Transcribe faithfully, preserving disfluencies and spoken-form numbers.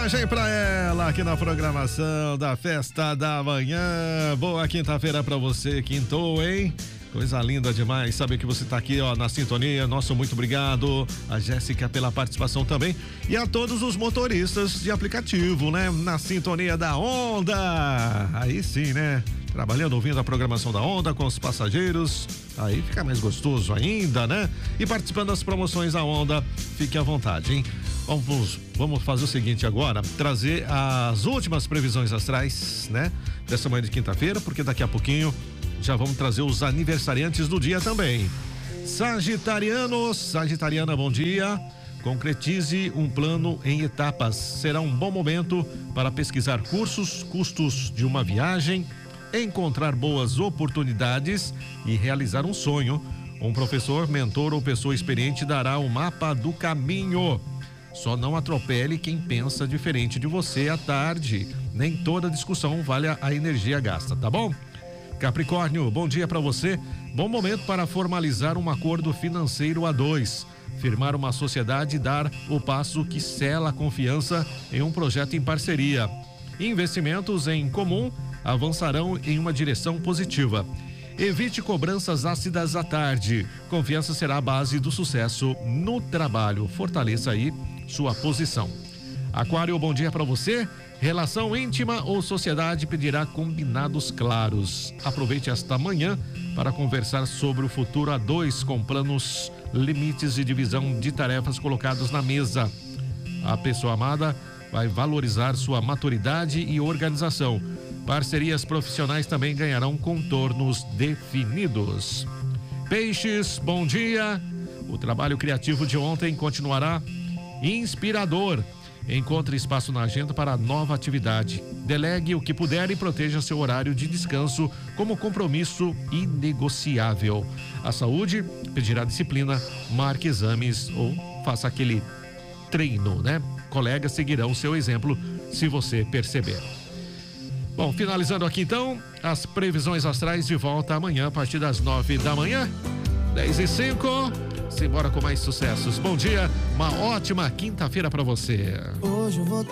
mensagem pra ela aqui na programação da Festa da Manhã. Boa quinta-feira pra você, quintou, hein? Coisa linda demais, saber que você tá aqui, ó, na sintonia. Nosso muito obrigado. A Jéssica pela participação também. E a todos os motoristas de aplicativo, né? Na sintonia da Onda. Aí sim, né? Trabalhando, ouvindo a programação da Onda com os passageiros. Aí fica mais gostoso ainda, né? E participando das promoções da Onda. Fique à vontade, hein? Vamos, vamos fazer o seguinte agora, trazer as últimas previsões astrais, né? Dessa manhã de quinta-feira, porque daqui a pouquinho já vamos trazer os aniversariantes do dia também. Sagitarianos, Sagitariana, bom dia. Concretize um plano em etapas. Será um bom momento para pesquisar cursos, custos de uma viagem, encontrar boas oportunidades e realizar um sonho. Um professor, mentor ou pessoa experiente dará o mapa do caminho. Só não atropele quem pensa diferente de você à tarde. Nem toda discussão vale a energia gasta, tá bom? Capricórnio, bom dia para você. Bom momento para formalizar um acordo financeiro a dois. Firmar uma sociedade e dar o passo que sela a confiança em um projeto em parceria. Investimentos em comum avançarão em uma direção positiva. Evite cobranças ácidas à tarde. Confiança será a base do sucesso no trabalho. Fortaleça aí sua posição. Aquário, bom dia para você. Relação íntima ou sociedade pedirá combinados claros. Aproveite esta manhã para conversar sobre o futuro a dois com planos, limites e divisão de tarefas colocados na mesa. A pessoa amada vai valorizar sua maturidade e organização. Parcerias profissionais também ganharão contornos definidos. Peixes, bom dia. O trabalho criativo de ontem continuará inspirador. Encontre espaço na agenda para nova atividade. Delegue o que puder e proteja seu horário de descanso como compromisso inegociável. A saúde pedirá disciplina, marque exames ou faça aquele treino, né? Colegas seguirão seu exemplo se você perceber. Bom, finalizando aqui então, as previsões astrais de volta amanhã a partir das nove da manhã, dez e cinco. Simbora com mais sucessos. Bom dia, uma ótima quinta-feira pra você. Hoje eu vou